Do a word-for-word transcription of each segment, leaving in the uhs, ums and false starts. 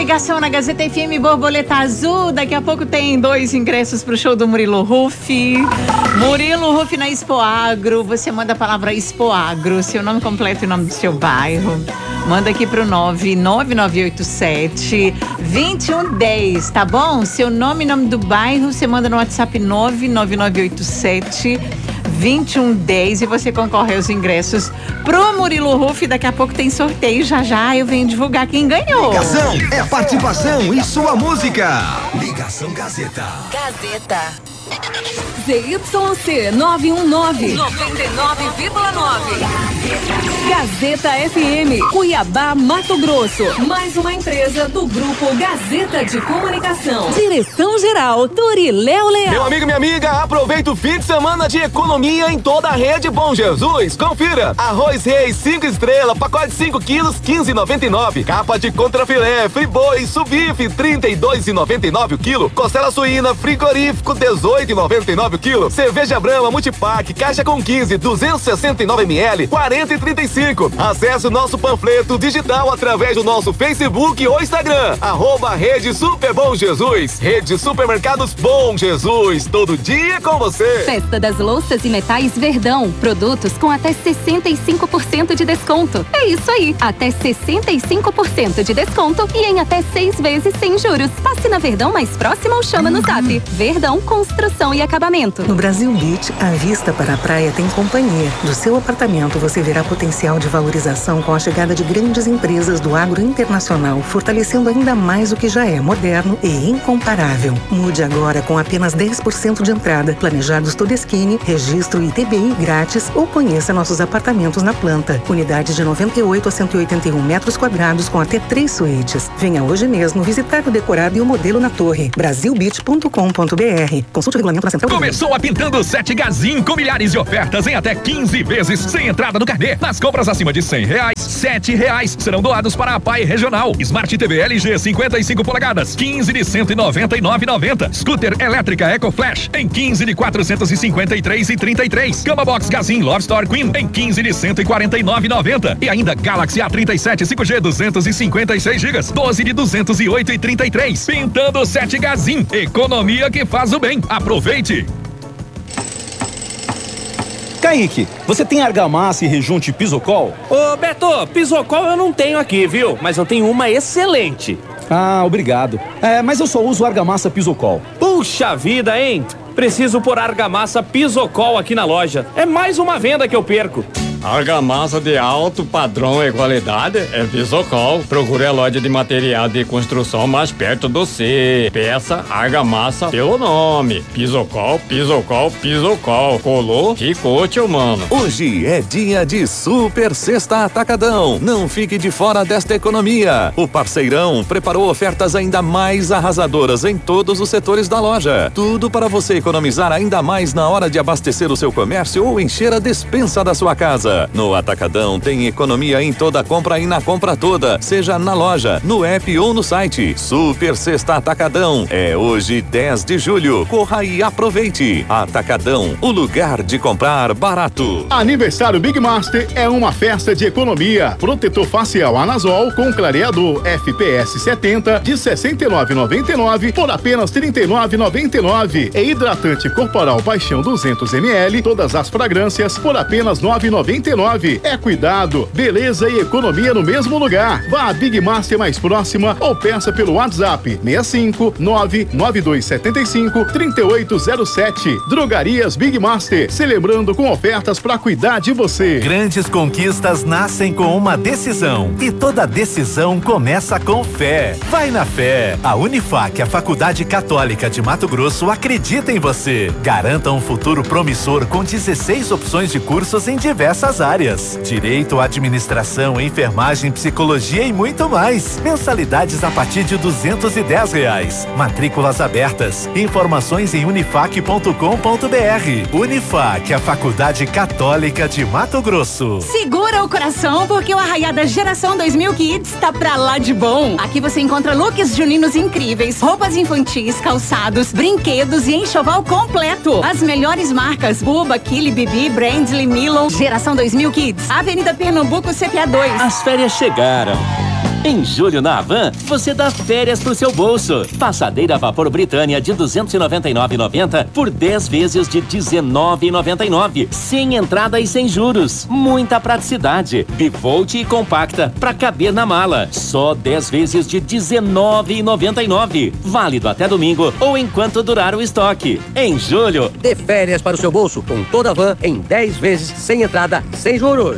ligação na Gazeta F M Borboleta Azul. Daqui a pouco tem dois ingressos pro show do Murilo Ruff. Murilo Ruff na Expo Agro. Você manda a palavra Expo Agro, seu nome completo e nome do seu bairro. Manda aqui pro nove nove nove oito sete, dois um um zero, tá bom? Seu nome e nome do bairro, você manda no WhatsApp nove nove nove oito sete, dois um um zero e você concorre aos ingressos pro Murilo Ruff. Daqui a pouco tem sorteio, já já eu venho divulgar quem ganhou. Ligação é participação e sua música. Ligação Gazeta. Gazeta. Z Y C nove um nove, noventa e nove vírgula nove. Gazeta F M, Cuiabá, Mato Grosso. Mais uma empresa do Grupo Gazeta de Comunicação. Direção-geral, Turiléu Leal. Meu amigo e minha amiga, aproveita o fim de semana de economia em toda a rede Bom Jesus. Confira. Arroz Reis cinco estrelas, pacote cinco quilos, quinze e noventa e nove. Capa de contrafilé, friboi, subife, trinta e dois e noventa e nove o quilo. Costela suína, frigorífico, dezoito e noventa e nove o quilo. Cerveja Brahma Multipack, caixa com quinze, duzentos e sessenta e nove mililitros, quarenta e trinta e cinco. Acesse o nosso panfleto digital através do nosso Facebook ou Instagram. Arroba Rede Super Bom Jesus. Rede Supermercados Bom Jesus. Todo dia com você. Festa das Louças e Metais Verdão. Produtos com até sessenta e cinco por cento de desconto. É isso aí. Até sessenta e cinco por cento de desconto e em até seis vezes sem juros. Passe na Verdão mais próxima ou chama no Zap. Verdão Construção e Acabamento. No Brasil Beach, a vista para a praia tem companhia. Do seu apartamento você verá potencial de valorização com a chegada de grandes empresas do agro internacional, fortalecendo ainda mais o que já é moderno e incomparável. Mude agora com apenas dez por cento de entrada, planejados Todeskine, registro I T B I grátis ou conheça nossos apartamentos na planta. Unidades de noventa e oito a cento e oitenta e um metros quadrados com até três suítes. Venha hoje mesmo visitar o decorado e o modelo na torre. brasil beach ponto com ponto b r. Consulte o regulamento na central. Começou a Pintando Sete Gazin com milhares de ofertas em até quinze vezes sem entrada no carnê. Nas compras acima de cem reais, sete reais serão doados para a P A I Regional. Smart T V L G cinquenta e cinco polegadas, quinze de cento e noventa e nove reais e noventa centavos. Scooter elétrica Eco Flash em quinze de quatrocentos e cinquenta e três reais e trinta e três centavos. Cama Box Gazin Love Store Queen em quinze de cento e quarenta e nove reais e noventa centavos. E ainda Galaxy A trinta e sete cinco G duzentos e cinquenta e seis gigas, doze de duzentos e oito reais e trinta e três centavos. Pintando Sete Gazin, economia que faz o bem. Aproveite! Kaique, você tem argamassa e rejunte Pisocol? Ô Beto, Pisocol eu não tenho aqui, viu? Mas eu tenho uma excelente. Ah, obrigado. É, mas eu só uso argamassa Pisocol. Puxa vida, hein? Preciso pôr argamassa Pisocol aqui na loja. É mais uma venda que eu perco. Argamassa de alto padrão e qualidade é Pisocol. Procure a loja de material de construção mais perto do C. Peça argamassa pelo nome. Pisocol, Pisocol, Pisocol. Colou, ficou, tio mano. Hoje é dia de Super Sexta Atacadão. Não fique de fora desta economia. O parceirão preparou ofertas ainda mais arrasadoras em todos os setores da loja. Tudo para você economizar ainda mais na hora de abastecer o seu comércio ou encher a despensa da sua casa. No Atacadão tem economia em toda compra e na compra toda, seja na loja, no app ou no site. Super Sexta Atacadão é hoje, dez de julho. Corra e aproveite. Atacadão, o lugar de comprar barato. Aniversário Big Master é uma festa de economia. Protetor facial Anazol com clareador F P S setenta de sessenta e nove reais e noventa e nove centavos por apenas trinta e nove reais e noventa e nove centavos. E hidratante corporal Paixão duzentos mililitros, todas as fragrâncias por apenas nove reais e noventa e nove centavos. É cuidado, beleza e economia no mesmo lugar. Vá à Big Master mais próxima ou peça pelo WhatsApp seis cinco nove nove dois sete cinco três oito zero sete. Drogarias Big Master, celebrando com ofertas para cuidar de você. Grandes conquistas nascem com uma decisão e toda decisão começa com fé. Vai na fé. A Unifac, a Faculdade Católica de Mato Grosso, acredita em você. Garanta um futuro promissor com dezesseis opções de cursos em diversas áreas. Direito, administração, enfermagem, psicologia e muito mais. Mensalidades a partir de duzentos e dez reais. Matrículas abertas. Informações em unifac ponto com ponto b r. Unifac, a Faculdade Católica de Mato Grosso. Segura o coração porque o Arraiada Geração dois mil Kids tá pra lá de bom. Aqui você encontra looks juninos incríveis, roupas infantis, calçados, brinquedos e enxoval completo. As melhores marcas Buba, Kili, Bibi, Brandly, Milon. Geração dois mil Kids, Avenida Pernambuco, C P A dois. As férias chegaram Em julho na Havan, você dá férias pro seu bolso. Passadeira a vapor Britânia de duzentos e noventa e nove reais e noventa centavos por dez vezes de dezenove reais e noventa e nove centavos, sem entrada e sem juros. Muita praticidade. Bivolt e compacta pra caber na mala. Só dez vezes de dezenove reais e noventa e nove centavos. Válido até domingo ou enquanto durar o estoque. Em julho, dê férias para o seu bolso com toda a Havan em dez vezes sem entrada, sem juros.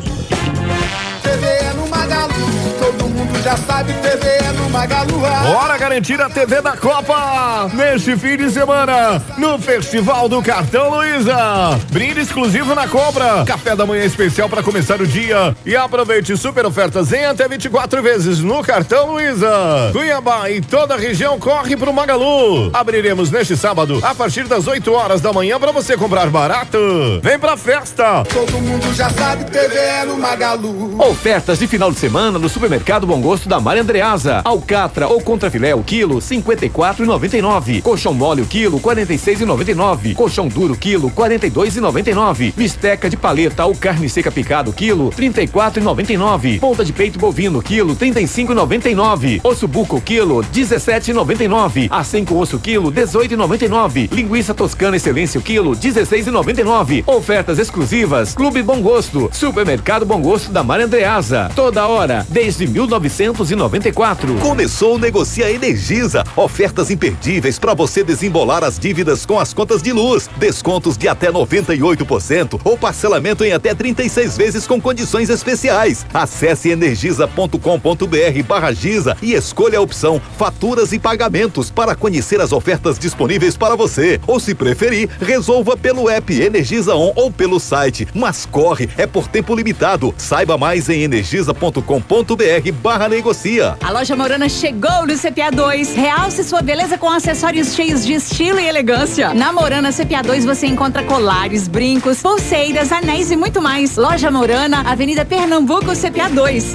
T V é no Magalu, todo mundo já sabe, T V é no Magalu. Bora garantir a T V da Copa neste fim de semana no Festival do Cartão Luiza. Brinde exclusivo na compra, café da manhã especial para começar o dia e aproveite super ofertas em até vinte e quatro vezes no Cartão Luiza. Cuiabá e toda a região corre pro Magalu. Abriremos neste sábado a partir das oito horas da manhã para você comprar barato. Vem pra festa. Todo mundo já sabe, T V é no Magalu. Ofertas de final de semana no Supermercado Bom Gosto da Maria Andreasa. Alcatra ou contrafilé o quilo, cinquenta e quatro reais e noventa e nove centavos. Colchão mole o quilo, quarenta e seis reais e noventa e nove centavos. Colchão duro quilo, quarenta e dois reais e noventa e nove centavos. Bisteca de paleta ou carne seca picado quilo, trinta e quatro reais e noventa e nove centavos. Ponta de peito bovino quilo, trinta e cinco reais e noventa e nove centavos. Osso buco quilo, dezessete reais e noventa e nove centavos. Acém com osso quilo, dezoito reais e noventa e nove centavos. Linguiça toscana excelência o quilo, dezesseis reais e noventa e nove centavos. Ofertas exclusivas, Clube Bom Gosto, Supermercado Bom Gosto da Maria Andreasa. Toda hora, desde mil novecentos e noventa e quatro. Começou o Negocia Energisa. Ofertas imperdíveis para você desembolar as dívidas com as contas de luz. Descontos de até noventa e oito por cento ou parcelamento em até trinta e seis vezes com condições especiais. Acesse energisa ponto com ponto br barra Giza e escolha a opção Faturas e Pagamentos para conhecer as ofertas disponíveis para você. Ou se preferir, resolva pelo app Energisa On ou pelo site. Mas corre, é por tempo limitado. Saiba mais em energisa ponto com ponto br barra negocia. A loja Morana chegou no C P A dois. Realce sua beleza com acessórios cheios de estilo e elegância. Na Morana C P A dois você encontra colares, brincos, pulseiras, anéis e muito mais. Loja Morana, Avenida Pernambuco, C P A dois.